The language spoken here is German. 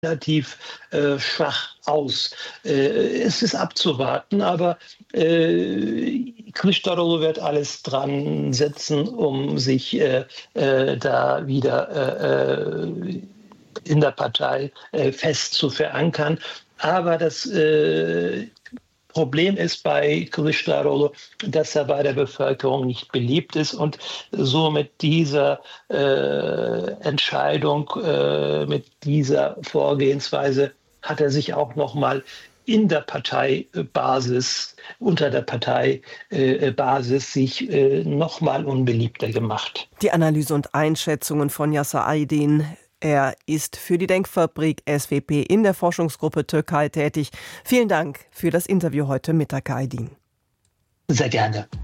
relativ schwach aus. Es ist abzuwarten, aber Kılıçdaroğlu wird alles dran setzen, um sich da wieder in der Partei fest zu verankern. Aber das Problem ist bei Kılıçdaroğlu, dass er bei der Bevölkerung nicht beliebt ist und so mit dieser Entscheidung, mit dieser Vorgehensweise hat er sich auch noch mal in der Parteibasis, unter der Parteibasis sich noch mal unbeliebter gemacht. Die Analyse und Einschätzungen von Yasser Aydin. Er ist für die Denkfabrik SWP in der Forschungsgruppe Türkei tätig. Vielen Dank für das Interview heute Mittag, Aydin. Sehr gerne.